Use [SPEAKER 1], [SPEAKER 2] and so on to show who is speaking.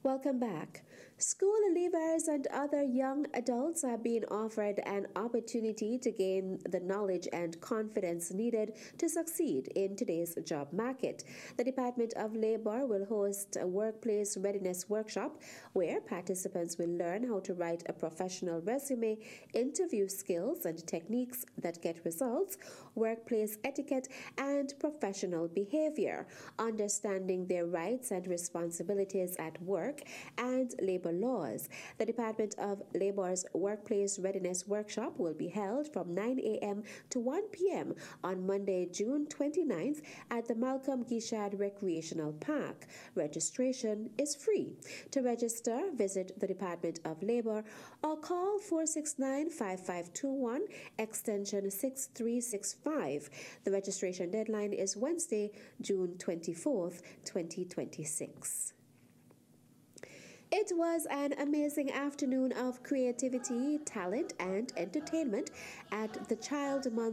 [SPEAKER 1] Welcome back. School leavers and other young adults are being offered an opportunity to gain the knowledge and confidence needed to succeed in today's job market. The Department of Labor will host a workplace readiness workshop where participants will learn how to write a professional resume, interview skills and techniques that get results, workplace etiquette, and professional behavior, understanding their rights and responsibilities at work and labor laws. The Department of Labor's Workplace Readiness Workshop will be held from 9 a.m. to 1 p.m. on Monday, June 29th at the Malcolm Gishad Recreational Park. Registration is free. To register, visit the Department of Labor or call 469-5521 extension 6365. The registration deadline is Wednesday, June 24th, 2026. It was an amazing afternoon of creativity, talent, and entertainment at the Child Month